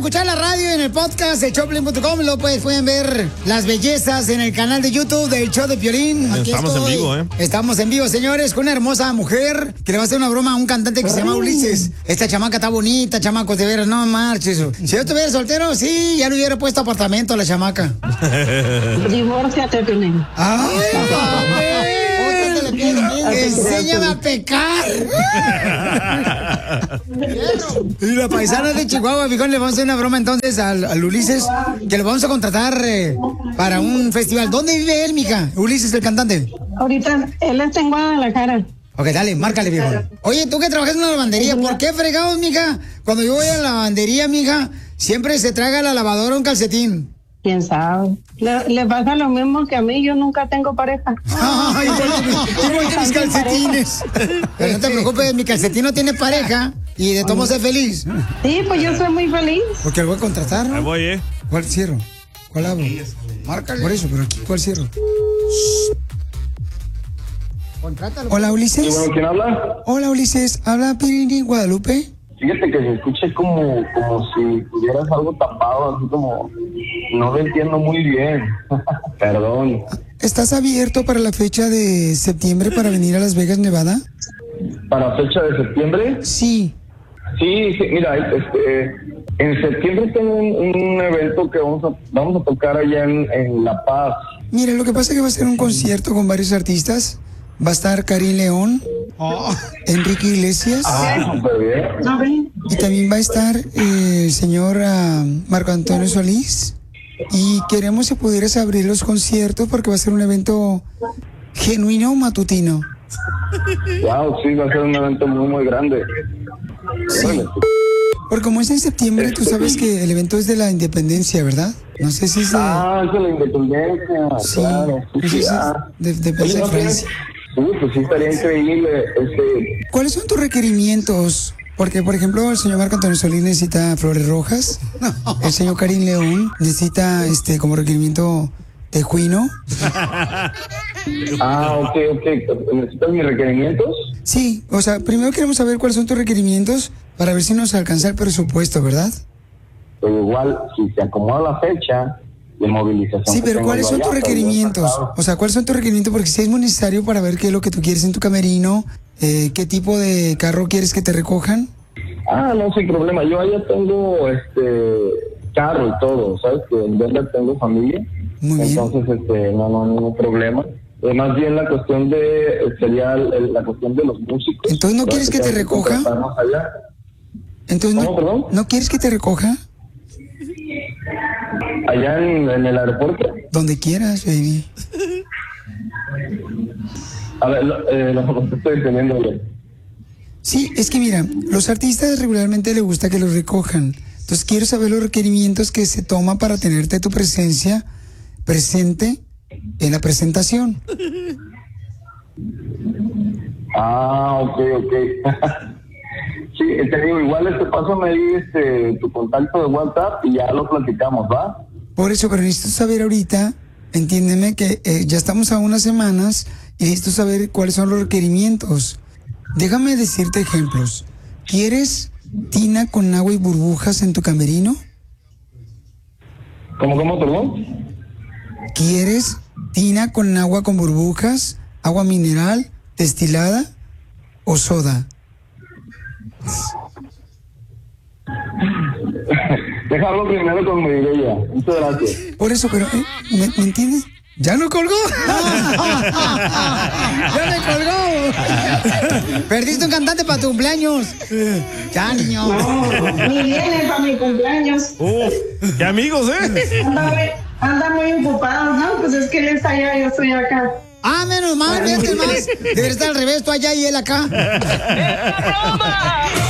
escuchar la radio en el podcast de Choplin.com. Lo pueden ver las bellezas en el canal de YouTube del Show de Piolín. Aquí Estamos en vivo, Estamos en vivo, señores, con una hermosa mujer que le va a hacer una broma a un cantante que se llama Ulises. Esta chamaca está bonita, chamacos, de veras, no marches. Si yo estuviera soltero, sí, ya le hubiera puesto apartamento a la chamaca. Divórciate, Piolín. Enséñame a pecar. Y la paisana de Chihuahua, fijón, le vamos a hacer una broma entonces al Ulises, que lo vamos a contratar para un festival. ¿Dónde vive él, mija? Ulises, el cantante. Ahorita él está en Guadalajara. Ok, dale, márcale, viejo. Oye, tú que trabajas en una lavandería, ¿por qué fregados, mija? Cuando yo voy a la lavandería, mija, siempre se traga a la lavadora un calcetín. ¿Quién sabe? Le pasa lo mismo que a mí, yo nunca tengo pareja. Ay, igual que mis calcetines. Pero no te preocupes, mi calcetín no tiene pareja y de todos es feliz. Sí, pues yo soy muy feliz. Porque lo voy a contratar, ¿no? Ahí voy, ¿Cuál cierro? ¿Cuál abro? Márcale. Por eso, pero aquí, ¿cuál cierro? Contrátalo. Hola, Ulises. ¿Y bueno, quién habla? Hola, Ulises. ¿Habla Piolín Guadalupe? Fíjate que se escucha como si tuvieras algo tapado, así como... No lo entiendo muy bien. Perdón. ¿Estás abierto para la fecha de septiembre para venir a Las Vegas, Nevada? ¿Para fecha de septiembre? Sí. Sí, mira, en septiembre tengo un evento que vamos a tocar allá en La Paz. Mira, lo que pasa es que va a ser un concierto con varios artistas. Va a estar Karim León, Enrique Iglesias. Súper bien. Y también va a estar el señor Marco Antonio Solís. Y queremos si pudieras abrir los conciertos porque va a ser un evento genuino matutino. Wow, sí, va a ser un evento muy, muy grande. Sí. Porque como es en septiembre, tú sabes que el evento es de la independencia, ¿verdad? No sé si es de... es de la independencia. Sí, Claro. no sé si es de Francia. Sí, pues sí, estaría increíble. ¿Cuáles son tus requerimientos? Porque, por ejemplo, el señor Marco Antonio Solís necesita flores rojas. El señor Karim León necesita, como requerimiento, tejuino. Ok. ¿Necesitas mis requerimientos? Sí, o sea, primero queremos saber cuáles son tus requerimientos para ver si nos alcanza el presupuesto, ¿verdad? Pero igual, si se acomoda la fecha de movilización... Sí, pero ¿cuáles son tus requerimientos? O sea, ¿cuáles son tus requerimientos? Porque si es muy necesario para ver qué es lo que tú quieres en tu camerino, qué tipo de carro quieres que te recojan. No, sin problema. Yo allá tengo carro y todo, ¿sabes? Que en Denver tengo familia. Muy bien. Entonces, no hay problema. Más bien la cuestión sería la cuestión de los músicos. Entonces, ¿no quieres que te recoja? Entonces, ¿Cómo? ¿no quieres que te recoja? Allá en el aeropuerto. Donde quieras, baby. A ver, no estoy entendiendo bien. Sí, es que mira, los artistas regularmente les gusta que los recojan. Entonces quiero saber los requerimientos que se toma para tenerte tu presencia presente en la presentación. Ok. Sí, te digo, igual pásame ahí tu contacto de WhatsApp y ya lo platicamos, ¿va? Por eso, pero necesito saber ahorita, entiéndeme que ya estamos a unas semanas y necesito saber cuáles son los requerimientos. Déjame decirte ejemplos. ¿Quieres tina con agua y burbujas en tu camerino? ¿Cómo, perdón? ¿Quieres tina con agua con burbujas, agua mineral, destilada o soda? Déjalo primero con mi idea. Muchas gracias. Por eso, pero ¿me entiendes? ¡Ya no colgó! ¡Ya me colgó! Perdiste un cantante para tu cumpleaños. Ya, niño. No, ni viene para mi cumpleaños. ¡Qué amigos, Anda muy ocupado, ¿no? Pues es que él está allá, yo estoy acá. Menos mal, fíjate más. Debería estar al revés, tú allá y él acá. ¡Es broma!